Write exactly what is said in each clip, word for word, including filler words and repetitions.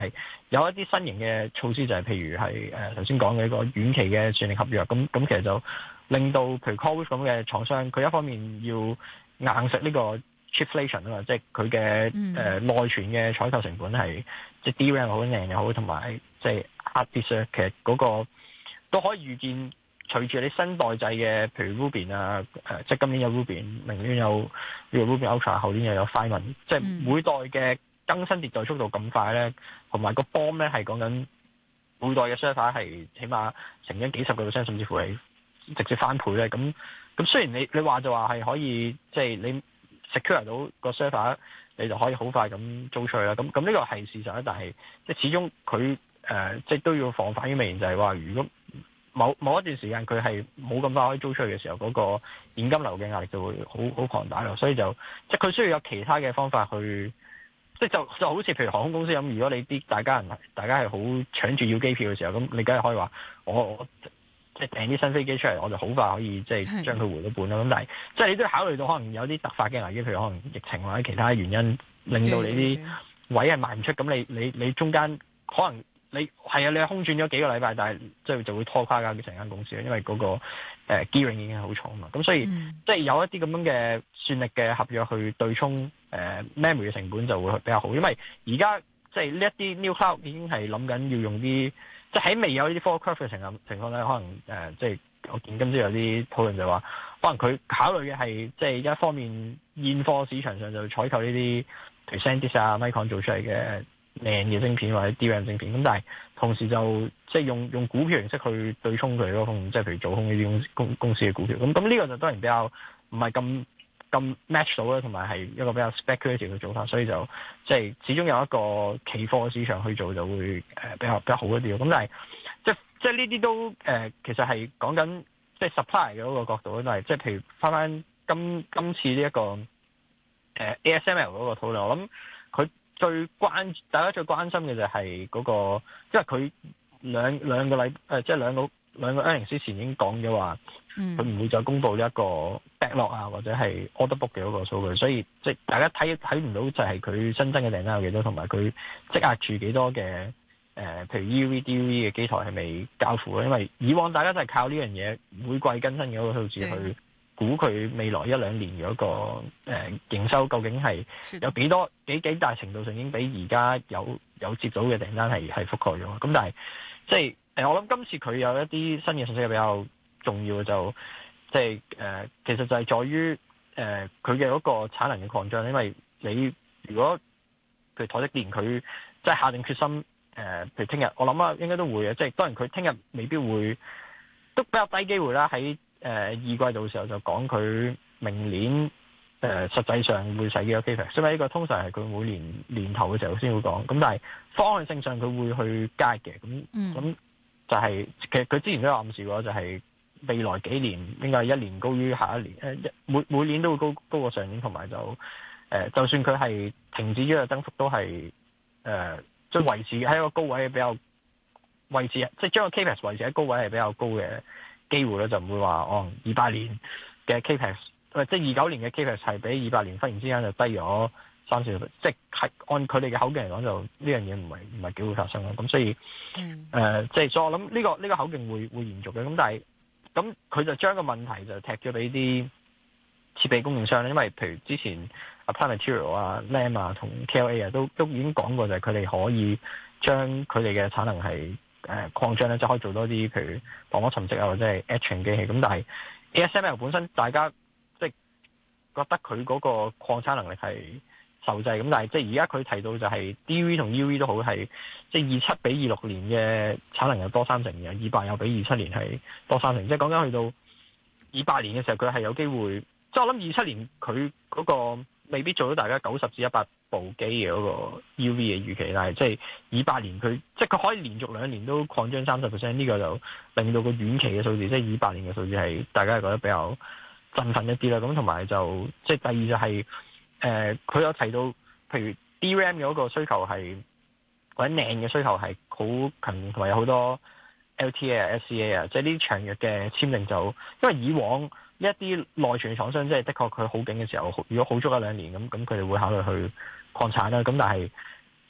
有一啲新型嘅措施，就係譬如係誒頭先講嘅一個遠期嘅算力合約，咁咁其實就令到譬如 CoreWeave 咁嘅廠商，佢一方面要硬食呢個 chipflation 啊嘛，即係佢嘅誒內存嘅採購成本係即係 D RAM 又好 NAND 又好，同埋即係 hard disk 其實嗰個都可以預見。隨住你新代際嘅，譬如 Ruby 啊，誒，即係今年有 Ruby， 明年有呢個 Ruby Ultra， 後年又有 Feynman， 即係每代嘅更新迭代速度咁快咧，同埋個 B O M 咧係講緊每代嘅 server 係起碼成咗幾十個 percent， 甚至乎係直接翻倍咧。咁咁雖然你你話就話係可以，即係你 secure 到個 server， 你就可以好快咁租出去啦。咁咁呢個係事實啦，但係即係始終佢誒即係都要防範於未然，就係話如果某某一段時間佢係冇咁快可以租出去嘅時候，嗰、那個現金流嘅壓力就會好好龐大咯。所以就即係佢需要有其他嘅方法去，即係就就好似譬如航空公司咁，如果你啲大家人大家係好搶住要機票嘅時候，咁你梗係可以話我我即係訂啲新飛機出嚟，我就好快可以即係將佢回到本啦。咁但係即係你都要考慮到可能有啲突發嘅危機，譬如可能疫情或者其他原因令到你啲位係賣唔出，咁你你你中間可能。你係啊，你空轉咗幾個禮拜，但係即係就會拖垮緊成間公司，因為嗰、那個誒 gearing、呃、已經好重啊嘛。咁所以、嗯、即係有一啲咁樣嘅算力嘅合約去對沖誒、呃、memory 嘅成本就會比較好，因為而家即係呢一啲 new cloud 已經係諗緊要用啲，即係喺未有呢啲 forward curve 嘅情況情況咧，可能誒、呃、即係我見今朝有啲討論就話，可能佢考慮嘅係即係一方面現貨市場上就採購呢啲譬如 SanDisk 啊、Micron 做出嚟嘅靚嘅晶片或者 D RAM 晶片，咁但係同時就即係用用股票形式去對沖佢咯，即係譬如做空呢啲公公公司嘅股票。咁咁呢個就當然比較唔係咁咁 match 到啦，同埋係一個比較 speculative 嘅做法，所以就即係始終有一個期貨市場去做就會誒比較比較好一啲。咁但係即係即係呢啲都誒其實係講緊即係 supply 嘅嗰個角度，但係即係譬如翻翻今今次呢、這、一個誒、呃、A S M L 嗰個討論，我諗佢。最關大家最關心嘅就係嗰、那個，因為佢兩兩個禮誒、呃，即係兩個兩個 earnings 之前已經講咗話，佢唔會再公布一個 backlog 啊或者係 order book 嘅嗰個數據，所以即係大家睇睇唔到就係佢新增嘅訂單有幾多，同埋佢積壓住幾多嘅誒、呃，譬如 E U V、D U V 嘅機台係未交付咯，因為以往大家都係靠呢樣嘢每季更新嘅嗰個數字去估佢未來一兩年嗰、那個誒、呃、營收究竟係有幾多幾幾大程度上已經比而家有有接到嘅訂單係係覆蓋咗。咁但係即係誒，我諗今次佢有一啲新嘅信息係比較重要嘅，就即係誒，其實就係在於誒佢嘅嗰個產能嘅擴張。因為你如果譬如台積電佢即係下定決心誒、呃，譬如聽日我諗啊，應該都會嘅。即係當然佢聽日未必會，都比較低機會啦喺。誒、呃、二季度嘅時候就講佢明年誒、呃、實際上會使幾多 capex，所以呢個通常係佢每年年頭嘅時候先會講，咁但係方向性上佢會去加嘅，咁咁、嗯、就係、是、其實佢之前都有暗示過，就係未來幾年應該係一年高於下一年，誒每每年都會高高過上年，同埋就誒、呃、就算佢係停止咗嘅增幅都係誒即係維持喺一個高位比較維持，即係將個 capex 維持喺高位係比較高嘅。機會咧就唔會話哦，二八年嘅 capex，即係二九年嘅 capex 係比二八年忽然之間就低咗三四十，即係按佢哋嘅口徑嚟講，就呢樣嘢唔係唔係幾會發生咯。咁所以誒，即、mm. 係、呃、所以我諗呢、這個呢、這個口徑會會延續嘅。咁但係咁佢就將個問題就踢咗俾啲設備供應商咧，因為譬如之前 Applied Materials 啊、Lam 啊同 K L A 啊都都已經講過，就係佢哋可以將佢哋嘅產能係。誒擴張咧，就可以做多啲，譬如薄膜沉積啊，或者係 etching 機器。咁但係 A S M L 本身，大家即係覺得佢嗰個擴產能力係受制。咁但係即係而家佢提到就係 D V 同 U V 都好係，即係二七比二六年嘅產能又多三成嘅，二八又比二七年係多三成。即係講緊去到二八年嘅時候，佢係有機會。即係我諗二七年佢嗰個未必做到大家九十至一百部機嘅嗰個 U V 嘅預期，但係即係二八年佢即係佢可以連續兩年都擴張三十 percent， 呢個就令到個遠期嘅數字，即係二八年嘅數字係大家係覺得比較振奮一啲啦。咁同埋就即係第二就係誒佢有提到，譬如 D RAM 嘅嗰個需求係或者 NAND 嘅需求係好強，同埋有好多 L T A 啊、S C A 啊，即係呢啲長約嘅簽訂就因為以往。一啲內存嘅廠商，即係的確佢好勁嘅時候，如果好足一兩年咁，咁佢哋會考慮去擴產啦。咁但係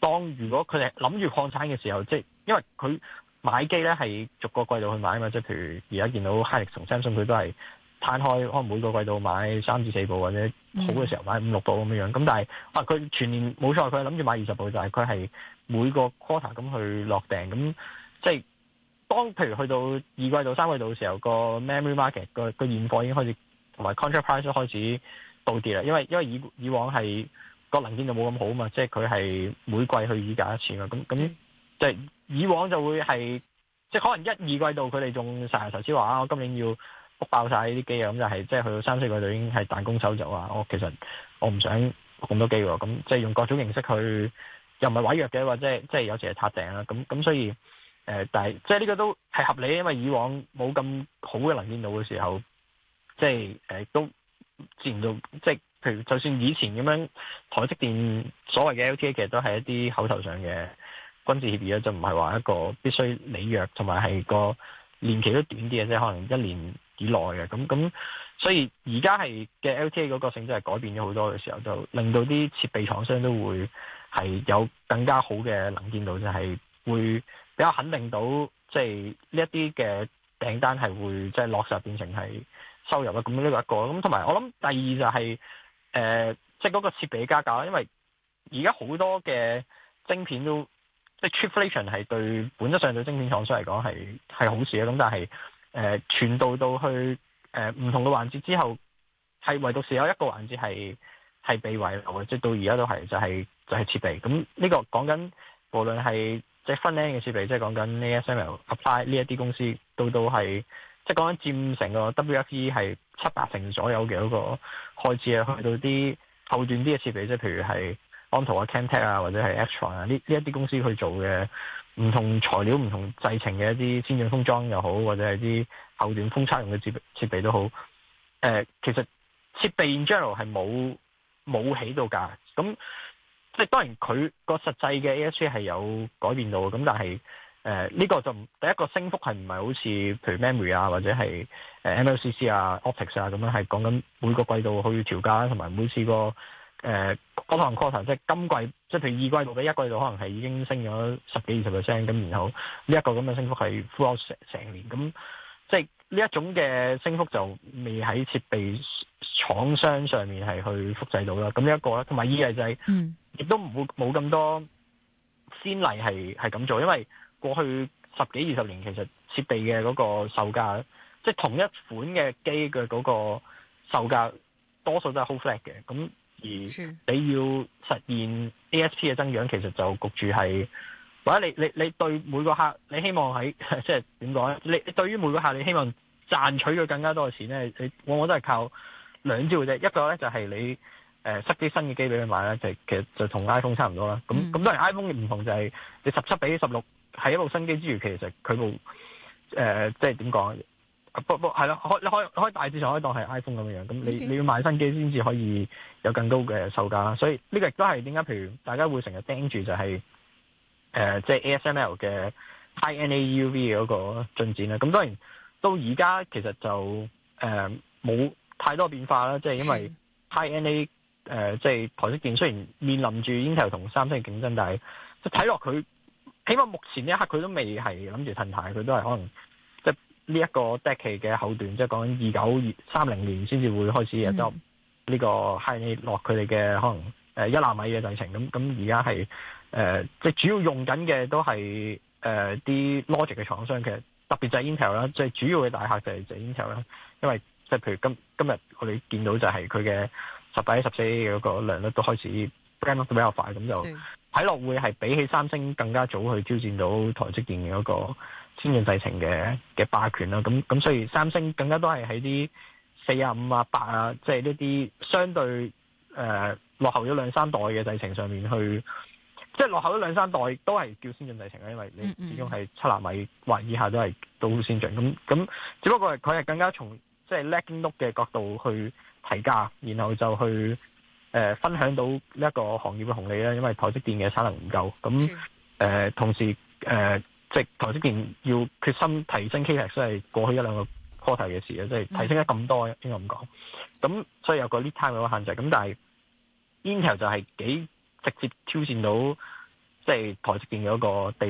當如果佢哋諗住擴產嘅時候，即係因為佢買機咧係逐個季度去買啊嘛，即係譬如而家見到 Hynix 同 Samsung 佢都係攤開，可能每個季度買三至四部，或者好嘅時候買五六部咁樣樣。咁但係啊，佢全年冇錯，佢係諗住買二十部，就係佢係每個 quarter 咁去落訂。咁即係當譬如去到二季度、三季度嘅時候，個 memory market 個個現貨已經開始同埋 contract price 都開始倒跌啦。因為因為以以往係個能見度冇咁好啊嘛，即係佢係每季去議價一次嘛。咁咁即係以往就會係即係可能一二季度佢哋仲成日頭先話啊，我今年要卜爆晒呢啲機啊，咁就係即係去到三四季度已經係彈弓手就話我其實我唔想咁多機喎，咁即係用各種形式去又唔係違約嘅，或者即係有時係撻訂啦。咁咁所以誒、呃，但係即係呢個都係合理，因為以往冇咁好嘅能見度嘅時候，即係誒、呃、都自然到即係譬如就算以前咁樣台積電所謂嘅 L T A 其實都係一啲口頭上嘅軍事協議啦，就唔係話一個必須履約，同埋係個年期都短啲嘅，即係可能一年以內嘅。咁咁，所以而家係嘅 L T A 嗰個性質係改變咗好多嘅時候，就令到啲設備廠商都會係有更加好嘅能見度，就係會比較肯定到，即係呢一啲嘅訂單係會即係落實變成係收入啦。咁呢個一個，咁同埋我諗第二就係、是、誒、呃，即係嗰個設備加價，因為而家好多嘅晶片都。即係 chipflation 係對本質上對晶片廠商嚟講係係好事啊！咁但係誒、呃、傳導到去誒唔、呃、同嘅環節之後，係唯獨是有一個環節係係被遺留嘅，即係到而家都係就係、是、就係、是、設備。咁呢個講緊無論係即係 front-end 嘅設備，即係講緊 A S M L、Apply 呢一啲公司，到到係即係講緊佔成個 W F E 係七八成左右嘅嗰個開支啊，去到啲後段啲嘅設備，即係譬如係。安圖啊、Camtek 啊，或者係 Extron 啊，呢呢一啲公司去做嘅唔同材料、唔同製程嘅一啲先進封裝又好，或者係啲後段封測用嘅設備設備都好。誒、呃，其實設備 in general 係冇冇起到價，咁即係當然佢個實際嘅 A S P 係有改變到，咁但係誒呢個就第一個升幅係唔係好似譬如 memory 啊，或者係誒 M L C C 啊、optics 啊咁樣係講緊每個季度去調價，同埋每次個。誒 quarter quarter 即係今季，即係譬如二季度比一季度可能係已經升咗十幾二十 percent，咁然後呢一個咁嘅升幅係 full 成成年，咁即係呢一種嘅升幅就未喺設備廠商上面係去複製到啦。咁呢一個咧，同埋二係就係、是，嗯，亦都唔會冇咁多先例係係咁做，因為過去十幾二十年其實設備嘅嗰個售價，即係同一款嘅機嘅嗰個售價多數都係 hold flat 嘅，咁。而你要實現 A S P 嘅增長，其實就焗住係，或者你你你對每個客，你希望喺即係點講咧？你對於每個客，你希望賺取佢更加多嘅錢咧，你往往都係靠兩招嘅啫。一個咧就係你誒塞啲新嘅機俾佢買啦，就其實就同 iPhone 差唔多啦。咁咁、嗯、當然 iPhone 嘅唔同就係你十七比十六係一部新機之餘，其實佢部誒即係點講？不不係咯，可你可以可以大致上可以當係 iPhone 咁樣樣，咁你 Okay. 你要買新機先至可以有更高嘅售價啦。所以呢個亦都係點解，譬如大家會成日盯住就係、是、誒，即、呃、係、就是、A S M L 嘅 High-N A E U V 嘅嗰個進展啦。咁當然到而家其實就誒冇、呃、太多變化啦，即、就、係、是、因為 High-N A 誒、呃、即、就、係、是、台積電雖然面臨住 Intel 同三星嘅競爭，但係即睇落佢起碼目前呢一刻佢都未係諗住褪軚，佢都係可能。呢一個 decade 嘅後段，即係講緊二九二三零年先至會開始入咗呢個 High-N A 落佢哋嘅可能誒一納米嘅製程。咁咁而家係誒即係主要用緊嘅都係誒啲 logic 嘅廠商，其實特別就係 Intel 啦，即係主要嘅大客就係就係 Intel 啦。因為即係譬如今今日我哋見到就係佢嘅十八 A 十四 A 嗰個量率都開始 ramp up 得比較快，咁就睇落會係比起三星更加早去挑戰到台積電嘅嗰個先進製程嘅嘅霸權啦，咁咁所以三星更加都係喺啲四啊五啊八啊，即係呢啲相對誒、呃、落後咗兩三代嘅製程上面去，即係落後咗兩三代都係叫先進製程啦，因為你始終係七納米或以下都係都好先進，咁咁只不過係佢係更加從即係 lagging node 嘅角度去提價，然後就去誒、呃、分享到呢一個行業嘅紅利啦，因為台積電嘅產能唔夠，咁誒、呃、同時誒。呃即係台積電要決心提升 Capex，都係過去一兩個 quarter 嘅事啊！即係提升咗咁多，應該咁講。咁所以有個 lead time 有個限制。咁但係 Intel 就係幾直接挑戰到即係台積電嗰個地